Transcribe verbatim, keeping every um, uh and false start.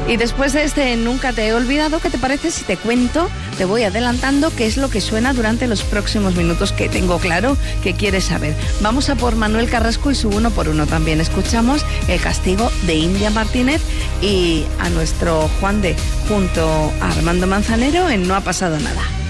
Y después de este Nunca te he olvidado, ¿qué te parece si te cuento, te voy adelantando qué es lo que suena durante los próximos minutos, que tengo claro que quieres saber? Vamos a por Manuel Carrasco y su uno por uno. También escuchamos El castigo de India Martínez y a nuestro Juan de junto a Armando Manzanero en No ha pasado nada.